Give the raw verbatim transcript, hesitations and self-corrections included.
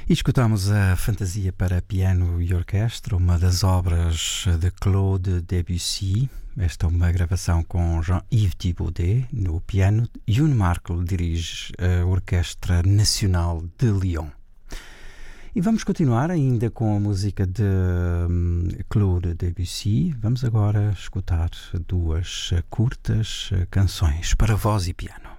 E escutamos a Fantasia para Piano e Orquestra, uma das obras de Claude Debussy. Esta é uma gravação com Jean-Yves Thibaudet no piano. Youn Markle dirige a Orquestra Nacional de Lyon. E vamos continuar ainda com a música de um, Claude Debussy. Vamos agora escutar duas curtas canções para voz e piano.